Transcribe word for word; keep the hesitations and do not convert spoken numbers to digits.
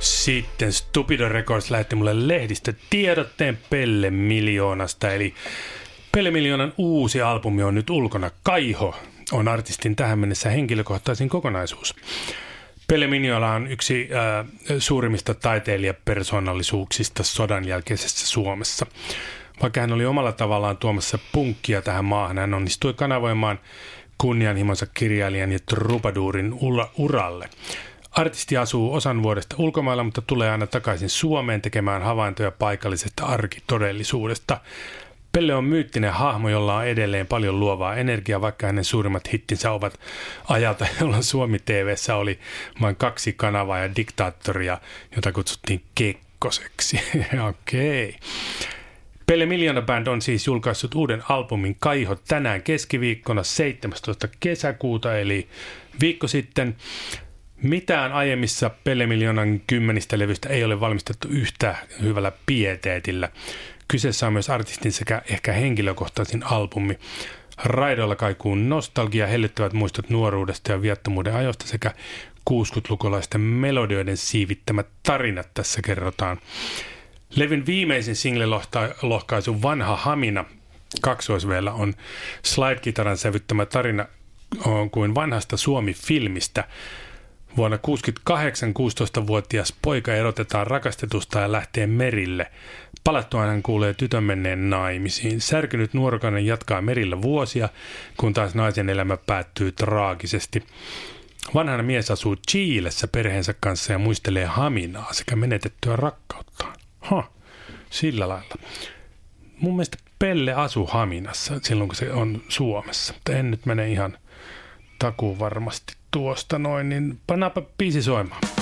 Sitten Stupido Records lähetti mulle lehdistä tiedotteen Pelle Miljoonasta, eli Pelle Miljoonan uusi albumi on nyt ulkona. Kaiho on artistin tähän mennessä henkilökohtaisin kokonaisuus. Pelle Miljoona on yksi äh, suurimmista taiteilijapersonallisuuksista sodan jälkeisessä Suomessa. Vaikka hän oli omalla tavallaan tuomassa punkkia tähän maahan, hän onnistui kanavoimaan kunnianhimonsa kirjailijan ja trubaduurin uralle. Artisti asuu osan vuodesta ulkomailla, mutta tulee aina takaisin Suomeen tekemään havaintoja paikallisesta arkitodellisuudesta. Pelle on myyttinen hahmo, jolla on edelleen paljon luovaa energiaa, vaikka hänen suurimmat hittinsä ovat ajalta, jolloin Suomi-T V:ssä oli vain kaksi kanavaa ja diktaattoria, jota kutsuttiin Kekkoseksi. Okei. Okay. Pelle Miljoona Band on siis julkaissut uuden albumin Kaiho tänään keskiviikkona seitsemästoista kesäkuuta, eli viikko sitten. Mitään aiemmissa Pelle Miljoonan kymmenistä levystä ei ole valmistettu yhtä hyvällä pieteetillä. Kyseessä on myös artistin sekä ehkä henkilökohtaisin albumi. Raidoilla kaikuu nostalgia, hellyttävät muistot nuoruudesta ja viattomuuden ajoista sekä kuusikymmentälukulaisten melodioiden siivittämät tarinat tässä kerrotaan. Levyn viimeisin single-lohkaisu Vanha Hamina kaksoisveellä on slide-kitaran sävyttämä tarina on kuin vanhasta Suomi-filmistä. Vuonna tuhatyhdeksänsataakuusikymmentäkahdeksan kuusitoistavuotias poika erotetaan rakastetusta ja lähtee merille. Palattuaan hän kuulee tytön menneen naimisiin. Särkynyt nuorukainen jatkaa merillä vuosia, kun taas naisen elämä päättyy traagisesti. Vanhana mies asuu Chilessä perheensä kanssa ja muistelee Haminaa sekä menetettyä rakkauttaan. Ha, sillä lailla. Mun mielestä Pelle asuu Haminassa silloin, kun se on Suomessa. Mutta en nyt mene ihan takuun varmasti tuosta noin, niin pannaanpa biisi soimaan.